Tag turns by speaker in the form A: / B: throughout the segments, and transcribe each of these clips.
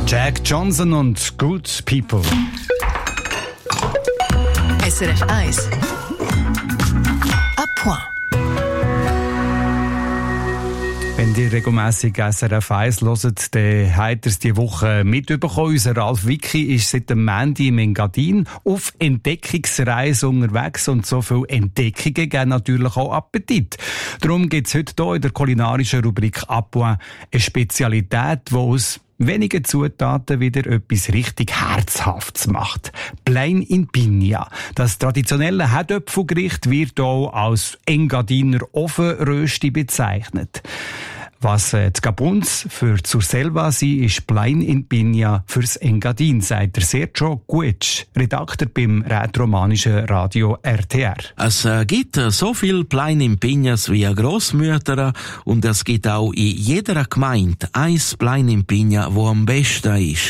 A: Jack Johnson und Good People.
B: SRF 1 à point.
A: Wenn ihr regelmässig SRF 1 hört, dann habt ihr es diese Woche mitbekommen. Unser Ralf Wicki ist seit dem Montag im Engadin auf Entdeckungsreise unterwegs und so viele Entdeckungen geben natürlich auch Appetit. Darum gibt es heute hier in der kulinarischen Rubrik «À point» eine Spezialität, die aus wenigen Zutaten wieder etwas richtig Herzhaftes macht. Plein in Piña. Das traditionelle Herdöpfelgericht wird auch als Engadiner Ofenrösti bezeichnet. Was die Gabuns für zur Selva sind, ist Plein in Piña fürs Engadin, sagt der Sergio Guetsch, Redakteur beim rätoromanischen Radio RTR.
C: Es gibt so viel Plein in Piñas wie Grossmütter und es gibt auch in jeder Gemeinde ein Plein in Piña, wo am besten ist.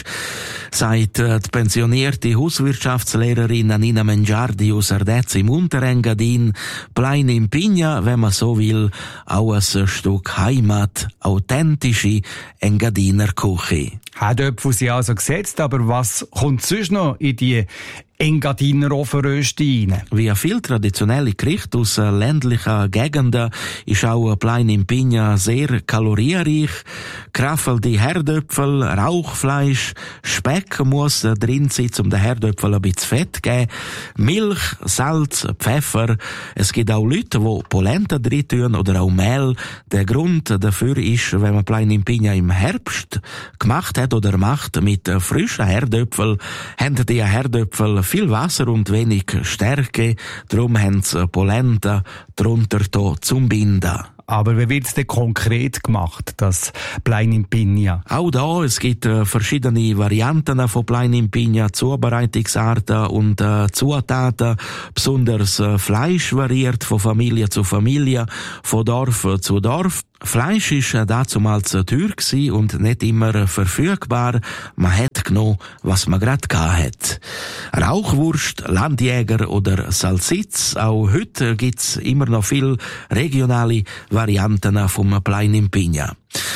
C: Sagt die pensionierte Hauswirtschaftslehrerin Nina Mengiardi aus Ardez im Unterengadin, Plein in Piña, wenn man so will, auch ein Stück Heimat, authentische Engadiner Küche.
A: Herdöpfel sind also gesetzt, aber was kommt sonst noch in die Engadiner Ofenrösti rein?
C: Wie viele traditionelle Gerichte aus ländlichen Gegenden ist auch Plein in Piña sehr kalorienreich. Kraffelte Herdöpfel, Rauchfleisch, Speck muss drin sein, um den Herdöpfel ein bisschen Fett zu geben. Milch, Salz, Pfeffer. Es gibt auch Leute, die Polenta drin tun oder auch Mehl. Der Grund dafür ist, wenn man Plein in Piña im Herbst gemacht hat oder macht mit frischen Herdöpfel, haben die Herdöpfel viel Wasser und wenig Stärke, darum haben sie Polenta drunter zum Binden.
A: Aber wie wird es denn konkret gemacht, das Plein in Piña?
C: Auch da, es gibt verschiedene Varianten von Plein in Piña, Zubereitungsarten und Zutaten. Besonders Fleisch variiert von Familie zu Familie, von Dorf zu Dorf. Fleisch war damals teuer und nicht immer verfügbar. Man hat genommen, was man gerade hatte. Rauchwurst, Landjäger oder Salsitz. Auch heute gibt's immer noch viele regionale Varianten vom Plein in Piña.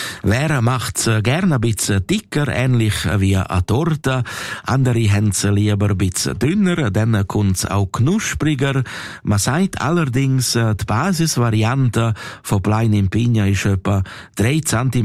C: Wer macht's gerne ein bisschen dicker, ähnlich wie eine Torte. Andere haben's lieber ein bisschen dünner, dann kommt's auch knuspriger. Man sagt allerdings, die Basisvariante von Plein in Piña ist etwa 3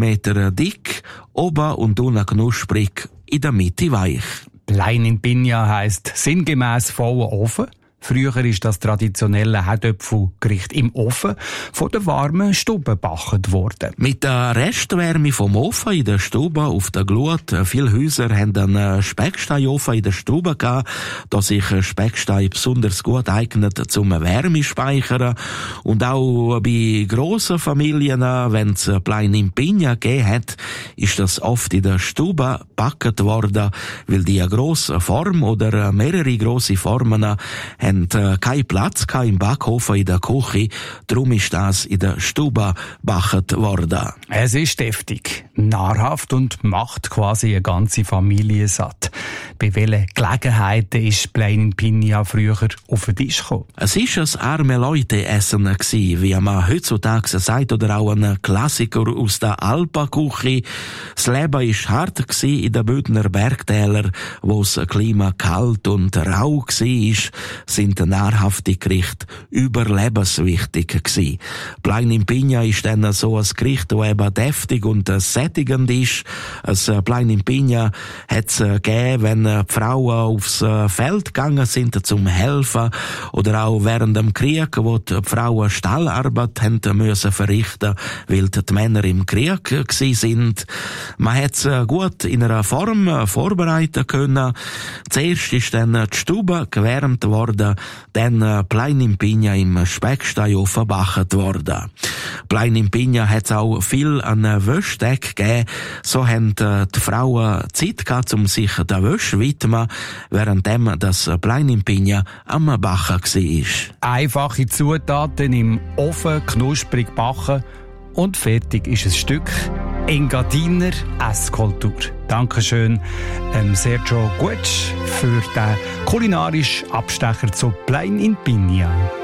C: cm dick, oben und unten knusprig, in der Mitte weich.
A: Plein in Piña heisst sinngemäss voller Ofen. Früher ist das traditionelle Herdöpfelgericht im Ofen von der warmen Stube gebacken worden.
C: Mit der Restwärme vom Ofen in der Stube auf der Glut. Viele Häuser haben einen Specksteinofen in der Stube gehabt, da sich Speckstein besonders gut eignet zum Wärmespeichern. Und auch bei grossen Familien, wenn es Plein in Piña gegeben hat, ist das oft in der Stube gebacken worden, weil die grosse Form oder mehrere grosse Formen haben keinen Platz im Backofen in der Küche, darum ist das in der Stube gebacken worden.
A: Es ist deftig, nahrhaft und macht quasi eine ganze Familie satt. Bei welchen Gelegenheiten ist Plein in Piña früher auf den Tisch gekommen?
C: Es war ein arme Leute-Essen, wie man heutzutage sagt, oder auch ein Klassiker aus der Alpenküche. Das Leben war hart in den Bündner Bergtälern, wo das Klima kalt und rau war, sind nahrhafte Gerichte überlebenswichtig gewesen. Plein in Piña ist dann so ein Gericht, das eben deftig und sättigend ist. Ein Plein in Piña hat es gegeben, wenn die Frauen aufs Feld gegangen sind zum Helfen oder auch während dem Krieg, wo die Frauen Stallarbeit haben müssen verrichten, weil die Männer im Krieg gewesen sind. Man hat es gut in einer Form vorbereiten können. Zuerst ist dann die Stube gewärmt worden, dann Plein in Piña im Specksteinofen gebacken worden. Plein in Piña hat es auch viel an Wäschdeck gegeben. So haben die Frauen Zeit gehabt, um sich der Wäsche zu widmen, währenddem das Plein in Piña am Backen war.
A: Einfache Zutaten im Ofen knusprig backen und fertig ist ein Stück Engadiner Esskultur. Dankeschön Sergio Guetsch für den kulinarischen Abstecher zu Plein in Piña.